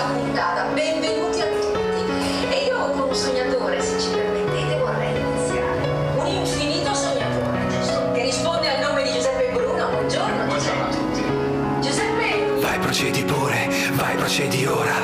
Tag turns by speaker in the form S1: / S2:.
S1: puntata. Benvenuti a tutti. E io con un sognatore, se ci permettete, vorrei iniziare. Un infinito sognatore, giusto? Che risponde al nome di Giuseppe Bruno. Buongiorno, Giuseppe.
S2: Buongiorno a tutti.
S1: Giuseppe.
S2: Vai, procedi pure, vai, procedi ora.